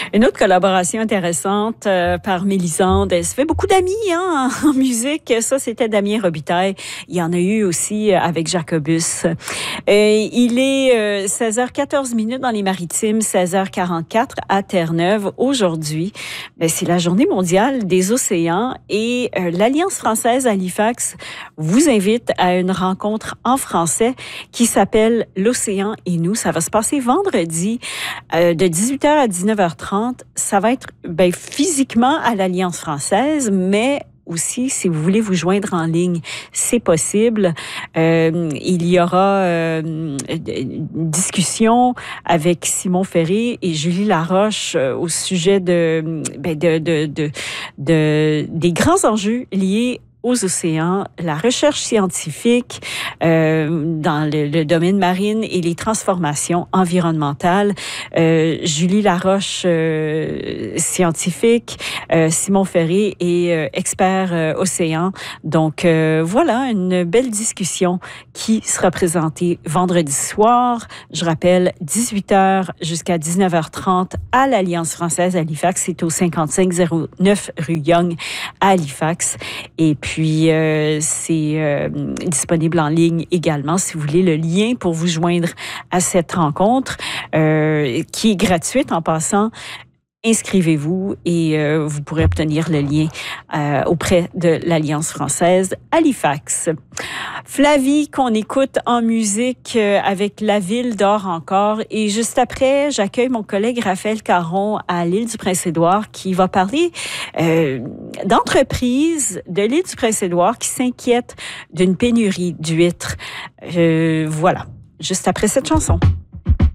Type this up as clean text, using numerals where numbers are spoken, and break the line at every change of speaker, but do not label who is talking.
Une autre collaboration intéressante par Mélisande. Elle se fait beaucoup d'amis en musique. Ça, c'était Damien Robitaille. Il y en a eu aussi avec Jacobus. Il est 16h14 dans les Maritimes, 16h44 à Terre-Neuve. Aujourd'hui, c'est la Journée mondiale des océans et l'Alliance française Halifax vous invite à une rencontre en français qui s'appelle L'Océan et nous. Ça va se passer vendredi de 18h à 19h30. Ça va être physiquement à l'Alliance française, mais aussi, si vous voulez vous joindre en ligne, c'est possible. Il y aura une discussion avec Simon Ferré et Julie Laroche au sujet des grands enjeux liés aux océans, la recherche scientifique dans le domaine marine et les transformations environnementales. Julie Laroche, scientifique, Simon Ferré est expert océan. Donc voilà, une belle discussion qui sera présentée vendredi soir. Je rappelle, 18h jusqu'à 19h30 à l'Alliance française Halifax. C'est au 5509 rue Young à Halifax. Et puis, c'est disponible en ligne également si vous voulez le lien pour vous joindre à cette rencontre qui est gratuite en passant. Inscrivez-vous et vous pourrez obtenir le lien auprès de l'Alliance française Halifax. Flavie, qu'on écoute en musique avec La Ville dort encore. Et juste après, j'accueille mon collègue Raphaël Caron à l'île du Prince-Édouard qui va parler d'entreprises de l'île du Prince-Édouard qui s'inquiètent d'une pénurie d'huîtres. Voilà, juste après cette chanson.